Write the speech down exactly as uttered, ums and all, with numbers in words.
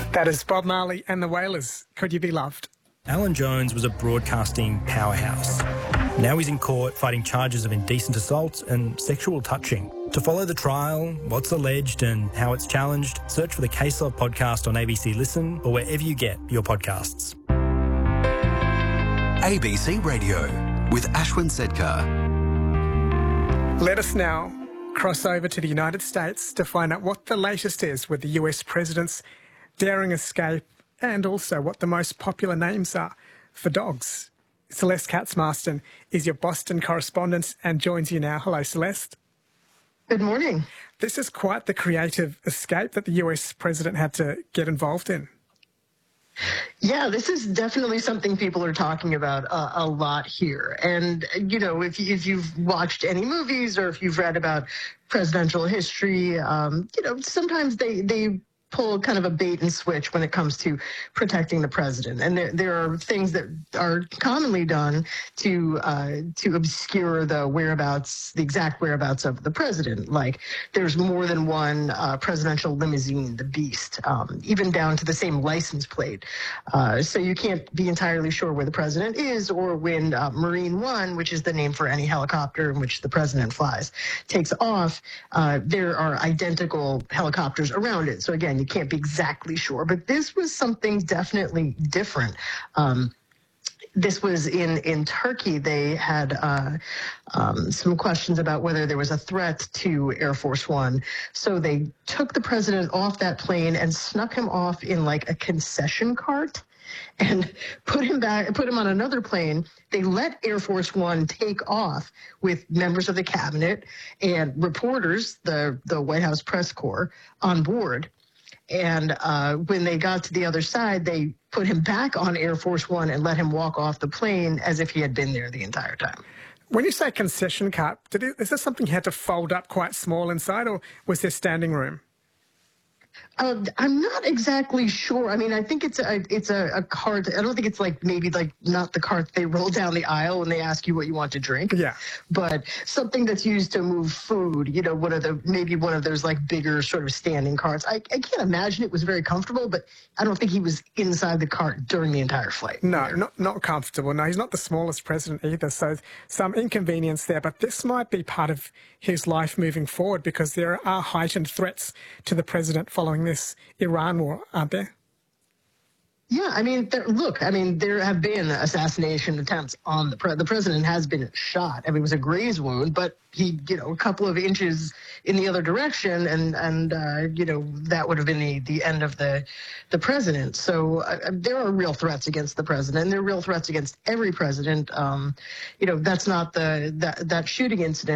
That is Bob Marley and the Wailers. Could You Be Loved? Alan Jones was a broadcasting powerhouse. Now he's in court fighting charges of indecent assault and sexual touching. To follow the trial, what's alleged and how it's challenged, search for the Case Law podcast on A B C Listen or wherever you get your podcasts. A B C Radio with Ashwin Sedkar. Let us now cross over to the United States to find out what the latest is with the U S president's daring escape and also what the most popular names are for dogs. Celeste Katz-Marston is your Boston correspondent and joins you now. Hello, Celeste. Good morning. This is quite the creative escape that the U S president had to get involved in. Yeah, this is definitely something people are talking about uh, a lot here. And, you know, if, if you've watched any movies or if you've read about presidential history, um, you know, sometimes they, they pull kind of a bait and switch when it comes to protecting the president. And there, there are things that are commonly done to uh, to obscure the whereabouts, the exact whereabouts of the president. Like there's more than one uh, presidential limousine, the Beast, um, even down to the same license plate. Uh, so you can't be entirely sure where the president is, or when uh, Marine One, which is the name for any helicopter in which the president flies, takes off, uh, there are identical helicopters around it. So again, you can't be exactly sure, but this was something definitely different. Um, this was in, in Turkey. They had uh, um, some questions about whether there was a threat to Air Force One. So they took the president off that plane and snuck him off in like a concession cart and put him back, put him on another plane. They let Air Force One take off with members of the cabinet and reporters, the, the White House press corps, on board. And uh, when they got to the other side, they put him back on Air Force One and let him walk off the plane as if he had been there the entire time. When you say concession cart, did it, is this something you had to fold up quite small inside, or was there standing room? Uh, I'm not exactly sure. I mean, I think it's a it's a, a cart. I don't think it's like maybe like not the cart they roll down the aisle when they ask you what you want to drink. Yeah. But something that's used to move food. You know, one of the maybe one of those like bigger sort of standing carts. I, I can't imagine it was very comfortable, but I don't think he was inside the cart during the entire flight. No, not not comfortable. No, he's not the smallest president either. So some inconvenience there. But this might be part of his life moving forward, because there are heightened threats to the president following this Iran war, aren't there? Yeah, I mean, there, look, I mean, there have been assassination attempts on the president. The president has been shot. I mean, it was a graze wound, but he, you know, a couple of inches in the other direction, and and uh, you know, that would have been the, the end of the the president. So uh, there are real threats against the president, and there are real threats against every president. Um, you know, that's not the that that shooting incident.